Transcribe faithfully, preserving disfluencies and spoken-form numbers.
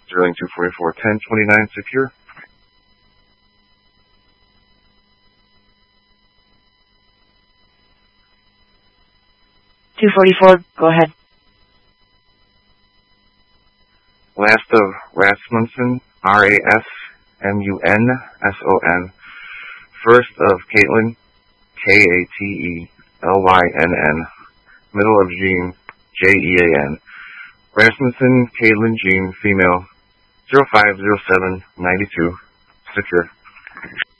Sterling two forty-four ten twenty-nine secure. two forty-four, go ahead. Last of Rasmussen, R A S M U N S O N. First of Caitlin, K A T E L Y N N. Middle of Jean, J E A N. Rasmussen, Caitlin Jean, female, zero five zero seven nine two, secure.